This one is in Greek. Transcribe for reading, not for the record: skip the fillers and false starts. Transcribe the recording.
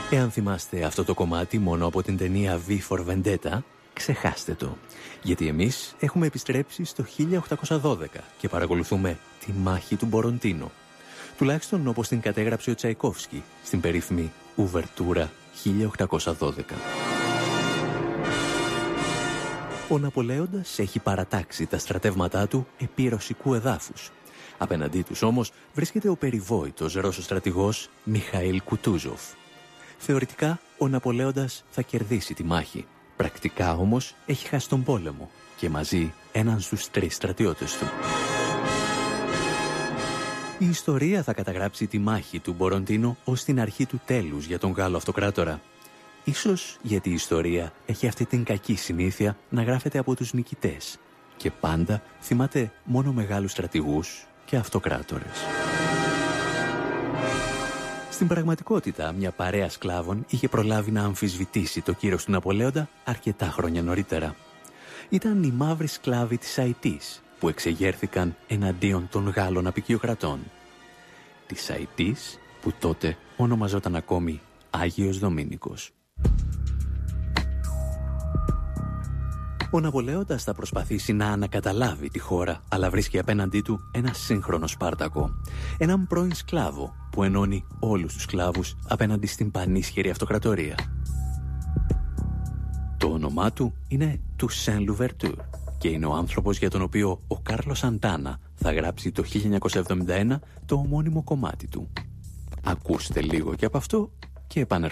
Εάν θυμάστε αυτό το κομμάτι μόνο από την ταινία V for Vendetta, ξεχάστε το. Γιατί εμείς έχουμε επιστρέψει στο 1812 και παρακολουθούμε τη μάχη του Μποροντίνο. Τουλάχιστον όπως την κατέγραψε ο Τσαϊκόφσκι στην περίφημη Ουβερτούρα 1812. Ο Ναπολέοντας έχει παρατάξει τα στρατεύματά του επί ρωσικού εδάφους. Απέναντί τους όμως βρίσκεται ο περιβόητος Ρώσος στρατηγός Μιχαήλ Κουτούζοφ. Θεωρητικά ο Ναπολέοντας θα κερδίσει τη μάχη. Πρακτικά όμως έχει χάσει τον πόλεμο και μαζί έναν στους 3 στρατιώτες του. Η ιστορία θα καταγράψει τη μάχη του Μποροντίνο ως την αρχή του τέλους για τον Γάλλο αυτοκράτορα. Ίσως γιατί η ιστορία έχει αυτή την κακή συνήθεια να γράφεται από τους νικητές και πάντα θυμάται μόνο μεγάλους στρατηγούς και αυτοκράτορες. Στην πραγματικότητα, μια παρέα σκλάβων είχε προλάβει να αμφισβητήσει το κύρος του Ναπολέοντα αρκετά χρόνια νωρίτερα. Ήταν οι μαύροι σκλάβοι της Αιτής που εξεγέρθηκαν εναντίον των Γάλλων αποικιοκρατών. Της Αιτής που τότε ονομαζόταν ακόμη Άγιος Δομήνικος. Ο Ναπολέοντας θα προσπαθήσει να ανακαταλάβει τη χώρα, αλλά βρίσκει απέναντί του ένα σύγχρονο Σπάρτακο. Έναν πρώην σκλάβο που ενώνει όλους τους σκλάβους απέναντι στην πανίσχυρη αυτοκρατορία. Το όνομά του είναι Τουσέν Λουβερτούρ και είναι ο άνθρωπος για τον οποίο ο Κάρλος Σαντάνα θα γράψει το 1971 το ομώνυμο κομμάτι του. Ακούστε λίγο και από αυτό και επανερχόμαστε.